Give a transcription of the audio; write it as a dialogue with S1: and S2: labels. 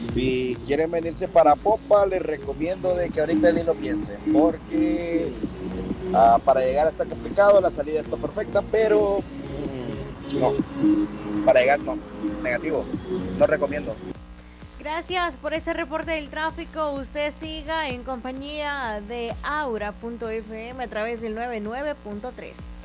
S1: Si quieren venirse para Popa, les recomiendo de que ahorita ni lo piensen, porque para llegar está complicado, la salida está perfecta, pero no, para llegar no, negativo, no recomiendo.
S2: Gracias por ese reporte del tráfico. Usted siga en compañía de Aura.fm a través del 99.3.